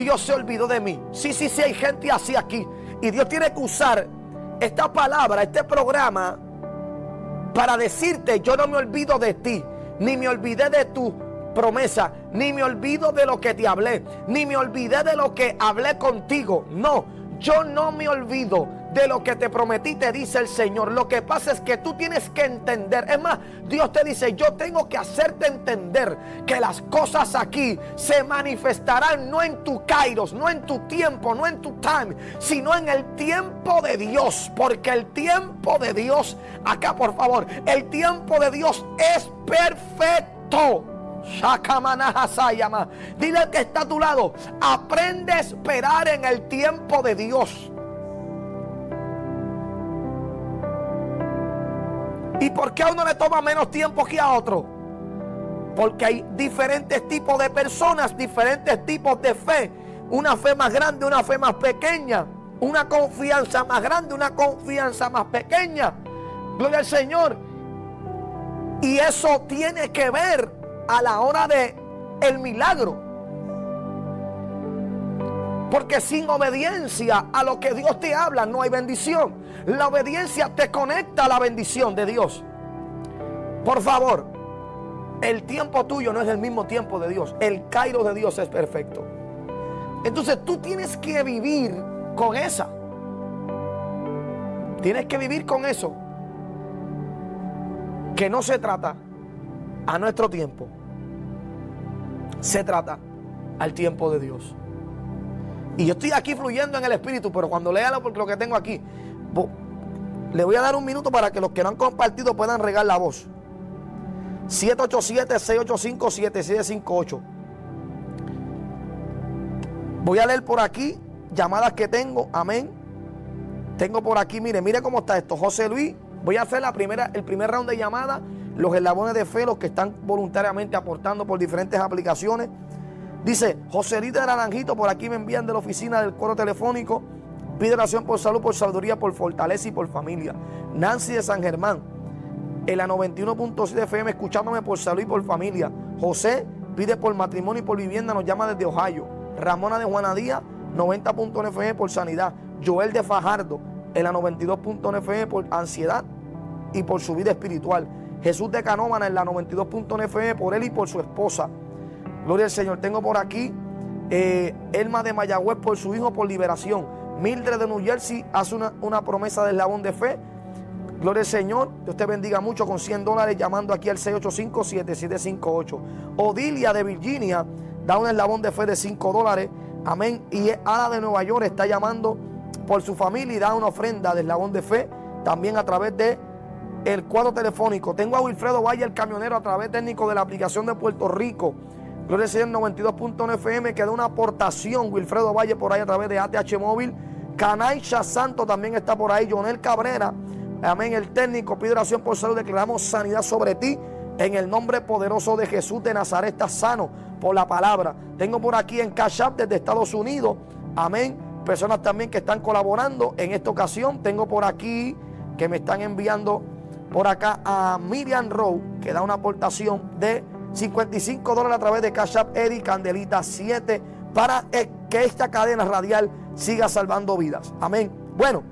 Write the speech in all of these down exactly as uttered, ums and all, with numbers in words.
Dios se olvidó de mí. Sí, sí, sí, hay gente así aquí. Y Dios tiene que usar esta palabra, este programa, para decirte: yo no me olvido de ti, ni me olvidé de tu promesa, ni me olvido de lo que te hablé, ni me olvidé de lo que hablé contigo. No, yo no me olvido de lo que te prometí, te dice el Señor. Lo que pasa es que tú tienes que entender. Es más, Dios te dice: yo tengo que hacerte entender que las cosas aquí se manifestarán no en tu kairos, no en tu tiempo, no en tu time, sino en el tiempo de Dios. Porque el tiempo de Dios, acá por favor, el tiempo de Dios es perfecto. Dile al que está a tu lado: aprende a esperar en el tiempo de Dios. ¿Y por qué a uno le toma menos tiempo que a otro? Porque hay diferentes tipos de personas, diferentes tipos de fe. Una fe más grande, una fe más pequeña. Una confianza más grande, una confianza más pequeña. Gloria al Señor. Y eso tiene que ver a la hora de el milagro. Porque sin obediencia a lo que Dios te habla no hay bendición. La obediencia te conecta a la bendición de Dios. Por favor, el tiempo tuyo no es el mismo tiempo de Dios. El kairos de Dios es perfecto. Entonces tú tienes que vivir con esa. Tienes que vivir con eso. Que no se trata a nuestro tiempo. Se trata al tiempo de Dios. Y yo estoy aquí fluyendo en el Espíritu, pero cuando lea lo, lo que tengo aquí, le voy a dar un minuto para que los que no han compartido puedan regar la voz. siete ocho siete, seis ocho cinco, siete siete cinco ocho. Voy a leer por aquí llamadas que tengo. Amén. Tengo por aquí, mire, mire cómo está esto. José Luis, voy a hacer la primera, el primer round de llamadas. Los eslabones de fe, los que están voluntariamente aportando por diferentes aplicaciones. Dice José Luis de Naranjito, por aquí me envían de la oficina del coro telefónico. Pide oración por salud, por sabiduría, por fortaleza y por familia. Nancy de San Germán, en la noventa y uno punto siete F M, escuchándome por salud y por familia. José pide por matrimonio y por vivienda, nos llama desde Ohio. Ramona de Juana Díaz, noventa punto uno F M por sanidad. Joel de Fajardo, en la noventa y dos punto uno F M por ansiedad y por su vida espiritual. Jesús de Canóvana, en la noventa y dos punto uno F M por él y por su esposa. Gloria al Señor. Tengo por aquí eh, Elma de Mayagüez, por su hijo, por liberación. Mildred de New Jersey hace una, una promesa de eslabón de fe. Gloria al Señor. Dios te bendiga mucho, con cien dólares, llamando aquí al seis ocho cinco, siete siete cinco ocho. Odilia de Virginia da un eslabón de fe de cinco dólares. Amén. Y Ada de Nueva York está llamando por su familia y da una ofrenda de eslabón de fe, también a través de el cuadro telefónico. Tengo a Wilfredo Valle, el camionero, a través técnico de la aplicación de Puerto Rico. Gloria al Señor, noventa y dos punto uno F M, que da una aportación. Wilfredo Valle por ahí a través de A T H Móvil. Canaisha Santo también está por ahí. Jonel Cabrera, amén, el técnico, pide oración por salud. Declaramos sanidad sobre ti en el nombre poderoso de Jesús de Nazaret. Estás sano por la palabra. Tengo por aquí en Cash App desde Estados Unidos, amén, personas también que están colaborando en esta ocasión. Tengo por aquí que me están enviando por acá a Miriam Rowe, que da una aportación de cincuenta y cinco dólares a través de Cash App. Eddie Candelita siete, para que esta cadena radial siga salvando vidas. Amén. Bueno,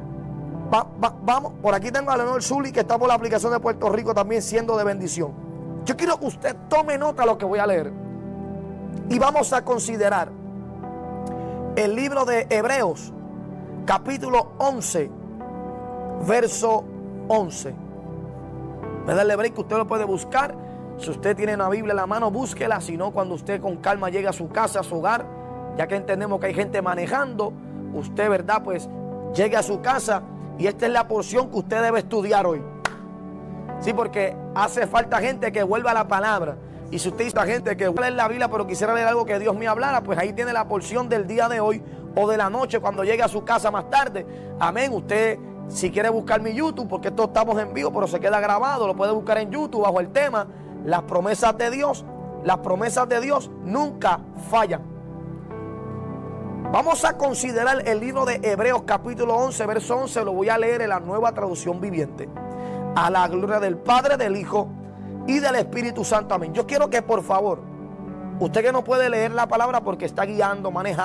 va, va, vamos. Por aquí tengo a Leonor Zuli, que está por la aplicación de Puerto Rico, también siendo de bendición. Yo quiero que usted tome nota de lo que voy a leer. Y vamos a considerar el libro de Hebreos, capítulo once, verso once. Me da el break, que usted lo puede buscar. Si usted tiene una Biblia en la mano, búsquela. Si no, cuando usted con calma llegue a su casa, a su hogar, ya que entendemos que hay gente manejando, usted, ¿verdad? Pues llegue a su casa y esta es la porción que usted debe estudiar hoy. Sí, porque hace falta gente que vuelva a la palabra. Y si usted dice a gente que vuelva a leer la Biblia, pero quisiera leer algo que Dios me hablara, pues ahí tiene la porción del día de hoy o de la noche cuando llegue a su casa más tarde. Amén. Usted, si quiere buscar mi YouTube, porque esto estamos en vivo, pero se queda grabado, lo puede buscar en YouTube bajo el tema Las promesas de Dios. Las promesas de Dios nunca fallan. Vamos a considerar el libro de Hebreos capítulo once, verso once. Lo voy a leer en la Nueva Traducción Viviente. A la gloria del Padre, del Hijo y del Espíritu Santo. Amén. Yo quiero que, por favor, usted que no puede leer la palabra porque está guiando, manejando,